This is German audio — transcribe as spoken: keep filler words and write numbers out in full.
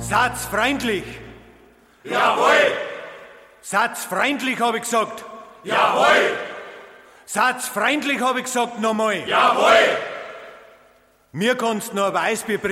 Satz freundlich. Jawohl. Satz freundlich, habe ich gesagt. Jawohl. Satz freundlich, habe ich gesagt, nochmal. Jawohl. Mir kannst noch ein Weißbier bringen.